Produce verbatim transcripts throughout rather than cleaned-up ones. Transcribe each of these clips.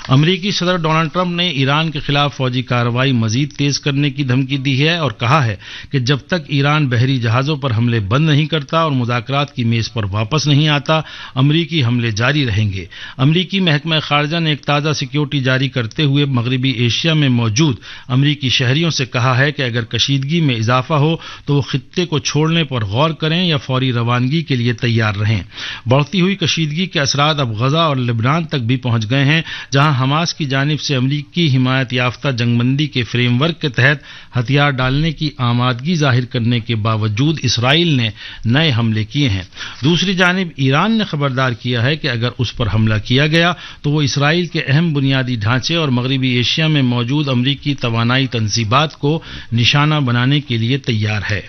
امریکی صدر Donald Trump نے ایران کے خلاف فوجی کارروائی مزید تیز کرنے کی دھمکی دی ہے اور کہا ہے کہ جب تک ایران بحری جہازوں پر حملے بند نہیں کرتا اور مذاکرات کی میز پر واپس نہیں آتا، امریکی حملے جاری رہیں گے۔ امریکی محکمہ خارجہ نے ایک تازہ سیکیورٹی جاری کرتے ہوئے مغربی ایشیا میں موجود امریکی شہریوں سے کہا ہے کہ اگر کشیدگی میں اضافہ ہو تو وہ خطے کو چھوڑنے پر غور کریں یا فوری روانگی کے لیے تیار رہیں۔ بڑھتی ہوئی کشیدگی کے اثرات اب غزہ اور لبنان تک بھی پہنچ گئے ہیں، جہاں حماس کی جانب سے امریکی حمایت یافتہ جنگ بندی کے فریم ورک کے تحت ہتھیار ڈالنے کی آمادگی ظاہر کرنے کے باوجود اسرائیل نے نئے حملے کیے ہیں۔ دوسری جانب ایران نے خبردار کیا ہے کہ اگر اس پر حملہ کیا گیا تو وہ اسرائیل کے اہم بنیادی ڈھانچے اور مغربی ایشیا میں موجود امریکی توانائی تنصیبات کو نشانہ بنانے کے لیے تیار ہے۔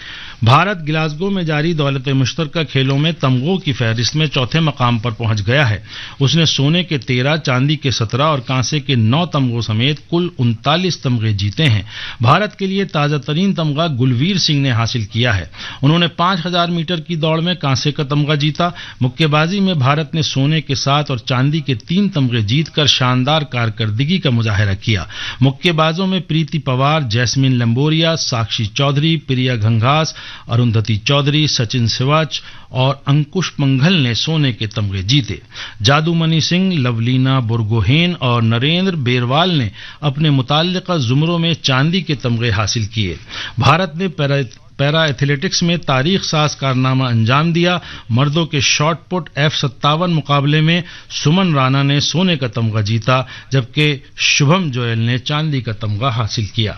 بھارت گلاسگو میں جاری دولت مشترکہ کھیلوں میں تمغوں کی فہرست میں چوتھے مقام پر پہنچ گیا ہے۔ اس نے سونے کے تیرہ، چاندی کے سترہ اور کانسے کے نو تمغوں سمیت کل انتالیس تمغے جیتے ہیں۔ بھارت کے لیے تازہ ترین تمغہ گلویر سنگھ نے حاصل کیا ہے۔ انہوں نے پانچ ہزار میٹر کی دوڑ میں کانسے کا تمغہ جیتا۔ مکے بازی میں بھارت نے سونے کے سات اور چاندی کے تین تمغے جیت کر شاندار کارکردگی کا مظاہرہ کیا۔ مکے بازوں میں پریتی پوار، جیسمین لمبوریا، ساکشی چودھری، پریا گھنگھاس، اروندھتی چودھری، سچن سواچ اور انکش منگھل نے سونے کے تمغے جیتے۔ جادو منی سنگھ، لولینا برگوہین اور نریندر بیروال نے اپنے متعلقہ زمروں میں چاندی کے تمغے حاصل کیے۔ بھارت نے پیرا پیرا ایتھلیٹکس میں تاریخ ساز کارنامہ انجام دیا۔ مردوں کے شاٹ پٹ ایف ستاون مقابلے میں سمن رانا نے سونے کا تمغہ جیتا، جبکہ شبھم جویل نے چاندی کا تمغہ حاصل کیا۔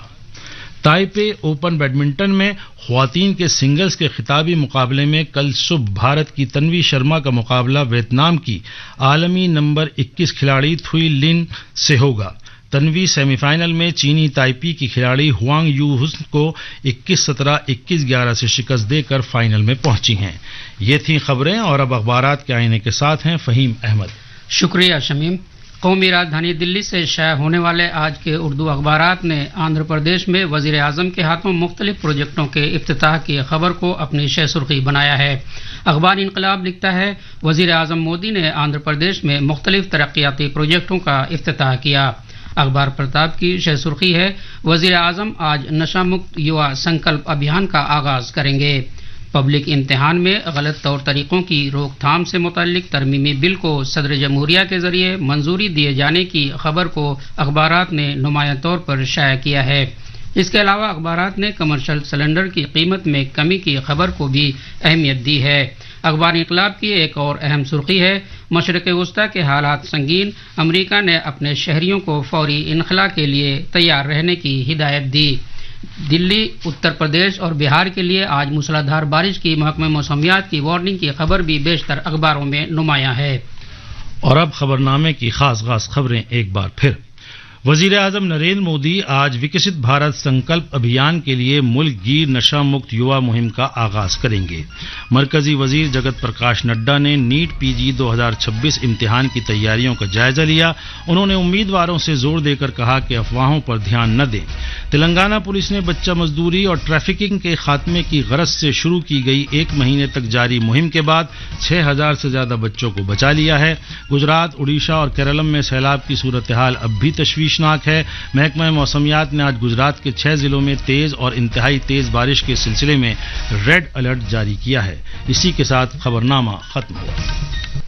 تائپے اوپن بیڈمنٹن میں خواتین کے سنگلز کے خطابی مقابلے میں کل صبح بھارت کی تنوی شرما کا مقابلہ ویتنام کی عالمی نمبر اکیس کھلاڑی تھوئی لن سے ہوگا۔ تنوی سیمی فائنل میں چینی تائپی کی کھلاڑی ہوانگ یو حسن کو اکیس سترہ، اکیس گیارہ سے شکست دے کر فائنل میں پہنچی ہیں۔ یہ تھیں خبریں اور اب اخبارات کے آئینے کے ساتھ ہیں فہیم احمد۔ شکریہ شمیم۔ قومی راجدھانی دلی سے شائع ہونے والے آج کے اردو اخبارات نے آندھرا پردیش میں وزیر اعظم کے ہاتھوں مختلف پروجیکٹوں کے افتتاح کی خبر کو اپنی شہ سرخی بنایا ہے۔ اخبار انقلاب لکھتا ہے، وزیر اعظم مودی نے آندھرا پردیش میں مختلف ترقیاتی پروجیکٹوں کا افتتاح کیا۔ اخبار پرتاپ کی شہ سرخی ہے، وزیر اعظم آج نشہ مکت یوا سنکلپ ابھیان کا آغاز کریں گے۔ پبلک امتحان میں غلط طور طریقوں کی روک تھام سے متعلق ترمیمی بل کو صدر جمہوریہ کے ذریعے منظوری دیے جانے کی خبر کو اخبارات نے نمایاں طور پر شائع کیا ہے۔ اس کے علاوہ اخبارات نے کمرشل سلنڈر کی قیمت میں کمی کی خبر کو بھی اہمیت دی ہے۔ اخبار انقلاب کی ایک اور اہم سرخی ہے، مشرق وسطی کے حالات سنگین، امریکہ نے اپنے شہریوں کو فوری انخلاء کے لیے تیار رہنے کی ہدایت دی۔ دلی، اتر پردیش اور بہار کے لیے آج موسلا دھار بارش کی محکمہ موسمیات کی وارننگ کی خبر بھی بیشتر اخباروں میں نمایاں ہے۔ اور اب خبرنامے کی خاص خاص خبریں ایک بار پھر۔ وزیر اعظم نریندر مودی آج وکست بھارت سنکلپ ابھیان کے لیے ملک گیر نشہ مکت یوا مہم کا آغاز کریں گے۔ مرکزی وزیر جگت پرکاش نڈا نے نیٹ پی جی دو ہزار چھبیس امتحان کی تیاریوں کا جائزہ لیا۔ انہوں نے امیدواروں سے زور دے کر کہا کہ افواہوں پر دھیان نہ دیں۔ تلنگانہ پولیس نے بچہ مزدوری اور ٹریفکنگ کے خاتمے کی غرض سے شروع کی گئی ایک مہینے تک جاری مہم کے بعد چھ ہزار سے زیادہ بچوں کو بچا لیا ہے۔ گجرات، اڑیسہ اور کیرالم میں سیلاب کی صورتحال اب بھی تشویشناک ہے۔ محکمہ موسمیات نے آج گجرات کے چھ ضلعوں میں تیز اور انتہائی تیز بارش کے سلسلے میں ریڈ الرٹ جاری کیا ہے۔ اسی کے ساتھ خبرنامہ ختم ہوا۔